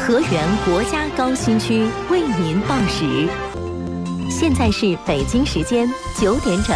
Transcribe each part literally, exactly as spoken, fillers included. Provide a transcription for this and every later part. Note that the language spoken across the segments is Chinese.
河源国家高新区为您报时，现在是北京时间九点整。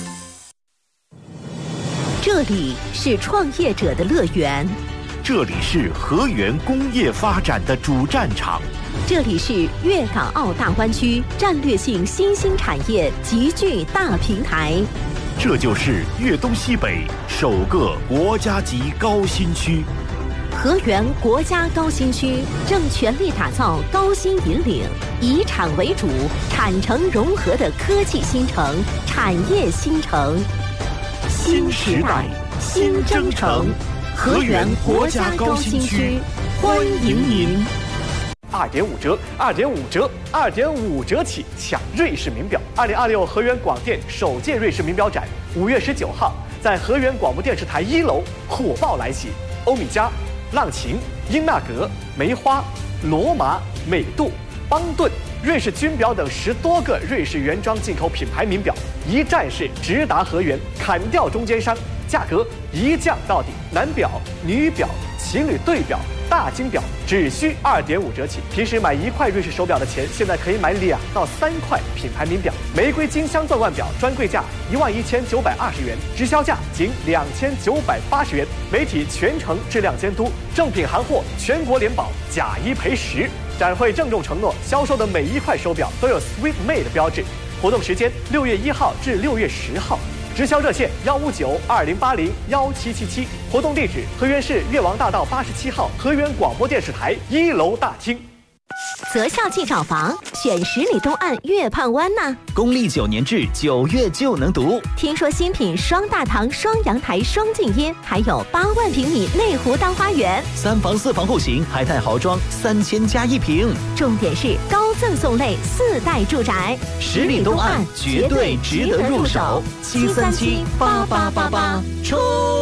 这里是创业者的乐园， 这里是河源工业发展的主战场， 这里是粤港澳大湾区战略性新兴产业集聚大平台， 这就是粤东西北首个国家级高新区。 河源国家高新区正全力打造高新引领、以产为主、产城融合的科技新城、产业新城。新时代，新征程，河源国家高新区，欢迎您！ 二点五折，二点五折，二点五折起抢瑞士名表！二零二六河源广电首届瑞士名表展，五月十九号在河源广播电视台一楼火爆来袭，欧米茄、浪琴、英纳格、梅花、罗马、美度、邦顿、瑞士军表等十多个瑞士原装进口品牌名表，一站式直达河源，砍掉中间商，价格一降到底。男表、女表、情侣对表、大金表只需二点五折起。平时买一块瑞士手表的钱，现在可以买两到三块品牌名表。玫瑰金镶钻腕表专柜价一万一千九百二十元，直销价仅两千九百八十元。媒体全程质量监督，正品行货全国联保，假一赔十。展会郑重承诺，销售的每一块手表都有 Sweet Made 标志。活动时间六月一号至六月十号。直销热线幺五九二零八零幺七七七，活动地址河源市越王大道八十七号河源广播电视台一楼大厅。 择校即找房，选十里东岸月畔湾呢。 公立九年制，九月就能读。 听说新品双大堂、双阳台、双静音，还有八万平米内湖大花园， 三房四房户型，海泰豪装，三千加一平。 重点是高赠送类四代住宅， 十里东岸绝对值得入手。七三七八八八八，冲！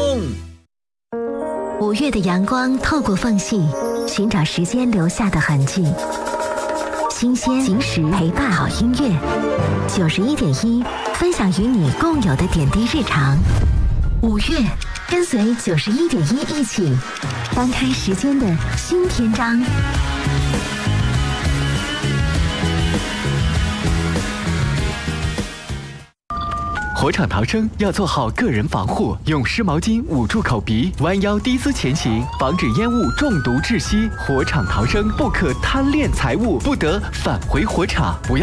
五月的阳光透过缝隙，寻找时间留下的痕迹。新鲜、及时陪伴好音乐，九十一点一，分享与你共有的点滴日常。五月，跟随九十一点一一起翻开时间的新篇章。 火场逃生要做好个人防护，用湿毛巾捂住口鼻，弯腰低姿前行，防止烟雾中毒窒息。火场逃生不可贪恋财物，不得返回火场，不要